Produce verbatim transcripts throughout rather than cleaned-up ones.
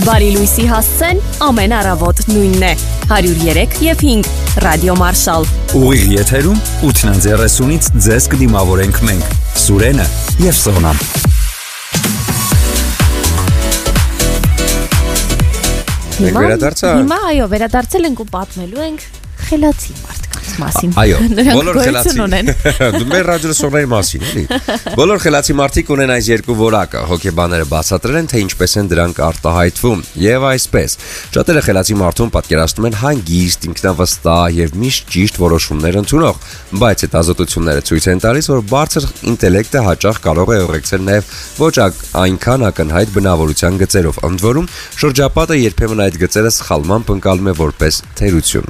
Բարի լույսի հասցեն ամեն առավոտ նույնն է, հարյուր երեք և հինգ, Ռադիո Մարշալ։ Ուղիղ եթերում ութն երեսունից ձեզ կդիմավորենք մենք, Սուրենը և Սոնան։ Հիմա, հիմա այո, վերադարձել ենք ու պատմելու ենք խելացի մարդկանց մասին։ Այո, բոլոր խելացի դու մեր ռադիոսողների մասին, էլի։ Բոլոր խելացի մարդիկ ունեն այս երկու որակը, հոգեբանները բացատրել են, թե ինչպես են դրանք արտահայտվում, եւ այսպես։ Շատերը խելացի մարդուն պատկերացնում են հանգիստ, ինքնավստահ եւ միշտ ճիշտ որոշումներ ընդունող, բայց հետազոտությունները ցույց են տալիս, որ բարձր ինտելեկտը հաճախ կարող է ուղեկցել նաեւ ոչ այնքան ակնհայտ բնավորության գծերով, ընդ որում շրջապատը երբեմն այդ գծերը սխալմամբ ընկալում է որպես թերություն։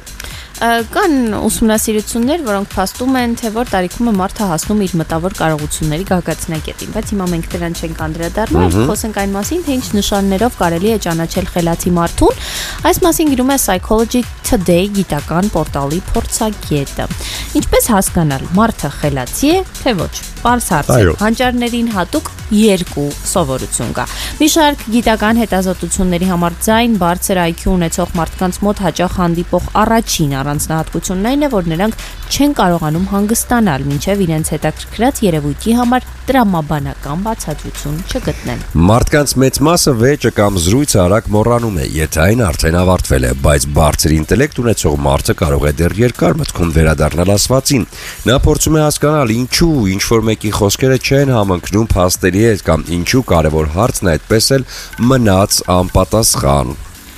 Կան ուսումնասիրություններ, որոնք փաստում են, թե որ տարիքում է մարդը հասնում իր մտավոր կարողությունների գագաթնակետին, բայց հիմա մենք դրան չենք անդրադառնալ, խոսենք այն մասին, թե ինչ նշաններով կարելի է ճանաչել խելացի մարդուն։ Այս մասին գրում է Psychology Today գիտական պորտալի փորձագետը։ Ինչպես հասկանալ, մարդը խելացի է, թե ոչ։ Պարզ հարց է։ Հանճարներին հատուկ երկու սովորություն կա։ Մի շարք գիտական հետազոտությունների համար ձայն բարձր այ քյու ունեցող մարդկանց մոտ հաճախ հանդիպող առաջին առանձնահատկությունն այն է, որ նրանք չեն կարողանում հանգստանալ, մինչև իրենց հետաքրքրած երևույթի համար տրամաբանական բացատրություն չգտնեն։ Մարդկանց մեծ մասը վեճը կամ զրույցը արագ մոռանում է, եթե այն արդեն ավարտվել է, բայց բարձր ինտելեկտ ունեցող մարդը կարող է դեռ երկար մտքում վերադառնալ ասվածին։ Նա փորձում է հասկանալ ինչու ինչ որ մեկի խոսքերը չեն համընկնում փաստերի հետ կամ ինչու կարևոր հարցն այդպես էլ մնաց անպատասխան։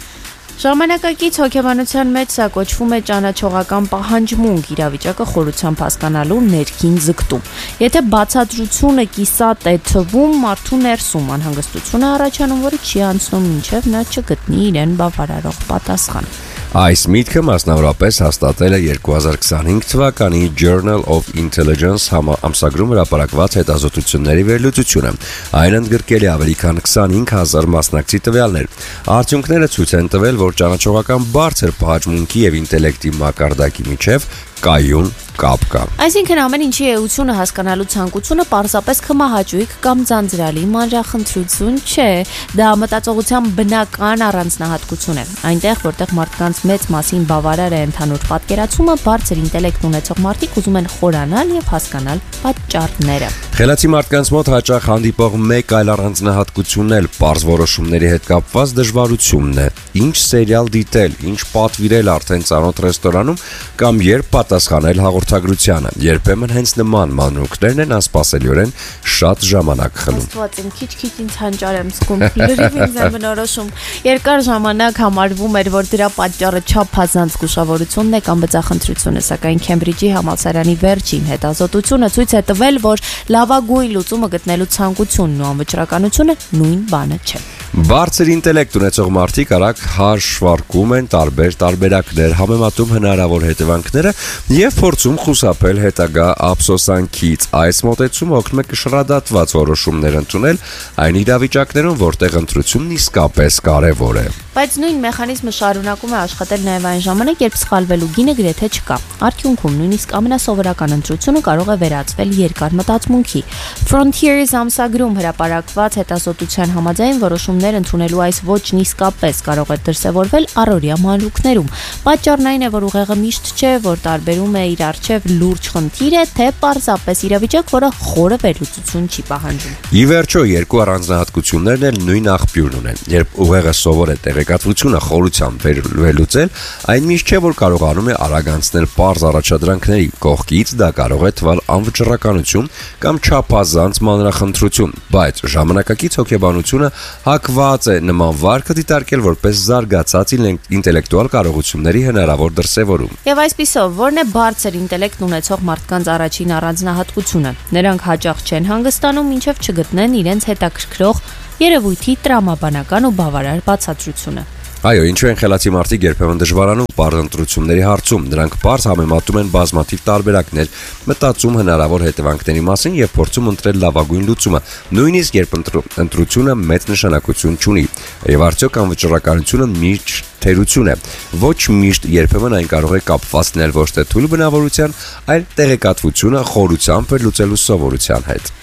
Ժամանակակից հոգեբանության մեջ սա կոչվում է ճանաչողական պահանջմունք, իրավիճակը խորությամբ հասկանալու ներքին ձգտում։ Եթե բացատրությունը կիսատ է թվում, մարդու ներսում անհանգստություն է առաջանում, որը չի անցնում մինչև նա չգտնի իրեն բավարարող պատասխան։ Այս միտքը մասնավորապես հաստատել է երկու հազար քսանհինգ թվականի Journal of Intelligence ամսագրում հրապարակված հետազոտությունների վերլուծությունը։ Այն ընդգրկել է ավելի քան քսանհինգ հազար մասնակցի տվյալներ։ Արդյունքները ցույց են տվել, որ ճանաչողական բարձր պահանջմունքի եւ ինտելեկտի մակարդակի միջև կայուն կապ կա։ Այսինքն ամեն ինչի էությունը հասկանալու ցանկությունը պարզապես քմահաճույք կամ ձանձրալի մանրախնդրություն չէ, դա մտածողության բնական առանձնահատկություն է։ Այնտեղ, որտեղ մարդկանց մեծ մասին բավարար է ընդհանուր պատկերացումը, բարձր ինտելեկտ ունեցող մարդիկ ուզում են խորանալ եւ հասկանալ պատճառները։ Խելացի մարդկանց մոտ հաճախ հանդիպող մեկ այլ առանձնահատկությունն էլ պարզ որոշումների հետ կապված դժվարությունն է։ Ինչ սերիալ դիտել, ինչ պատվիրել արդեն ծանոթ ռեստորանում կամ երբ պատասխանել հաղորդագրությանը։ Երբեմն հենց նման մանրուքներն են անսպասելիորեն շատ ժամանակ խլում։ Աստված իմ քիչ-քիչ ինձ հանճար եմ զգում, լրիվ ինձ եմ բնորոշում։ Երկար ժամանակ համարվում էր, որ դրա պատճառը չափազանց զգուշավորությունն է կամ բծախնդրությունը, սակայն Քեմբրիջի համալսարանի վերջին հետազոտությունը ցույց է տվել, որ լավագույն լուծումը գտնելու ցանկությունն ու անվճռականությունը նույն բանը չէ։ Բարձր ինտելեկտ ունեցող մարդիկ արագ հաշվարկում են տարբեր տարբերակներ, համեմատում հնարավոր հետևանքները եւ փորձում խուսափել հետագա ափսոսանքից։ Այս մոտեցումը օգնում է կշռադատված որոշումներ ընդունել այն իրավիճակներում, որտեղ ընտրությունն իսկապես կարեւոր է։ Բայց նույն մեխանիզմը շարունակում է աշխատել նաև այն ժամանակ, երբ սխալվելու գինը գրեթե չկա։ Արդյունքում նույնիսկ ամենասովորական ընտրությունը կարող է վերածվել երկար մտածմունքի։ Frontiers ամսագրում հրապարակված հետազոտության համաձայն որոշումներ ընդունելու այս ոճն իսկապես կարող է դրսևորվել առօրյա մանրուքներում։ Պատճառն այն է, որ ուղեղը միշտ չէ, որ տարբերում է իր առջև լուրջ խնդիր է, թե պարզապես իրավիճակ, որը խորը վերլուծություն չի պահանջում։ Ի վերջո, երկու առանձնահատկություններն էլ նույն աղբյուրն ունեն։ Երբ ուղեղը սովոր է տեղեկատվությունը խորությամբ վերլուծել, այն միշտ չէ, որ կարողանում է արագ անցնել պարզ առաջադրանքների։ Կողքից դա կարող է թվալ անվճռականություն կամ չափազանց մանրախնդրություն, բայց ժամանակակից հոգեբանությունը հակված է նման վարքը դիտարկել որպես զարգացած ինտելեկտուալ կարողությունների հնարավոր դրսևորում։ Եվ այսպիսով, ո՞րն է բարձր ինտելեկտ ունեցող մարդկանց առաջին առանձնահատկությունը։ Նրանք հաճախ չեն հանգստանում, մինչև չգտնեն իրենց հետաքրքրող երևույթի տրամաբանական ու բավարար բացատրությունը։ Այո, ինչու են խելացի մարդիկ երբեմն դժվարանում պարզ ընտրությունների հարցում։ Նրանք պարզ համեմատում են բազմաթիվ տարբերակներ, մտածում հնարավոր հետևանքների մասին եւ փորձում ընտրել լավագույն լուծումը, նույնիսկ երբ ընտրությունը մեծ նշանակություն չունի։ Եվ արդյոք անվճռականությունը միշտ թերություն է։ Ոչ միշտ երբեմն այն կարող է կապված լինել ոչ թե թույլ բնավորության, այլ տեղեկատվությունը խորությամբ լուծելու սովորության հետ։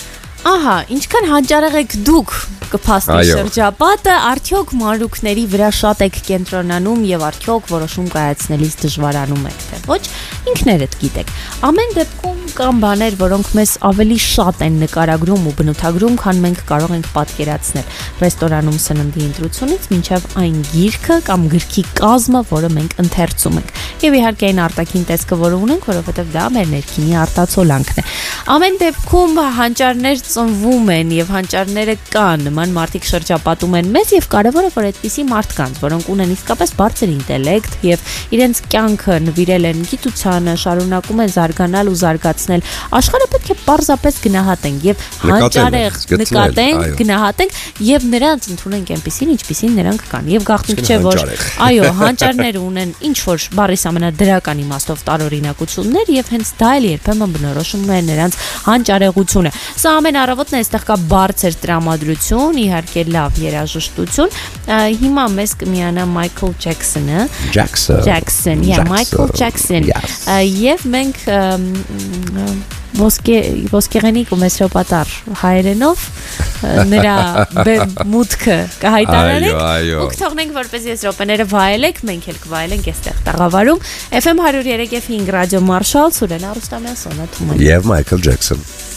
Ահա, ինչքան հանճարեղ եք դուք կփաստի շրջապատը, արդյոք մանրուքների վրա շատ եք կենտրոնանում եւ արդյոք որոշում կայացնելիս դժվարանում եք, թե ոչ, ինքներդ գիտեք։ Ամեն դեպքում կան բաներ, որոնք մեզ ավելի շատ են նկարագրում ու բնութագրում, քան մենք կարող ենք պատկերացնել։ Ռեստորանում սննդի ընտրությունից մինչև այն գիրքը կամ գրքի կազմը, որը մենք ընթերցում ենք։ Եվ իհարկե այն արտաքին տեսքը, որը ունենք, որովհետեւ դա մեր ներքինի արտացոլանքն է։ Ամեն դեպքում հանճարներ ծնվում են եւ հանճարները կան, նման մարդիկ շրջապատում են մեզ եւ կարեւորը որ այդպիսի մարդկանց, որոնք ունեն իսկապես բարձր ինտելեկտ եւ իրենց կյանքը նվիրել են գիտությանը, շարունակում են զարգանալ ու զարգացնել, աշխարհը պետք է պարզապես գնահատենք եւ հանճարեղ նկատենք, գնահատենք եւ նրանց ընդունենք այնպեսին, ինչպեսին նրանք կան եւ գաղտնիք չէ որ այո, հանճարները ունեն ինչ որ բառիս ամենադրական իմաստով տարօրինակություններ եւ հենց դա էլ երբեմն բնորոշում է նրանց հանճարեղությունը։ Սա ամեն առավոտն այստեղ կա բարձր տրամադրություն, իհարկե լավ երաժշտություն։ Հիմա մեզ կմիանա Michael Jackson-ը, Jackson, Jackson, yeah, Michael Jackson։ Եվ մենք ոսկե ոսկեղենիկ ու մեսրոպատար հայերենով նրա մուտքը կհայտարարենք ու կթողնենք որպես ես րոպեները վայելեք, մենք էլ կվայելենք այստեղ տաղավարում F M one oh three point five ռադիո Մարշալ, Սուրեն Արուստամյան, Սոնա Թումանյան եւ Michael Jackson։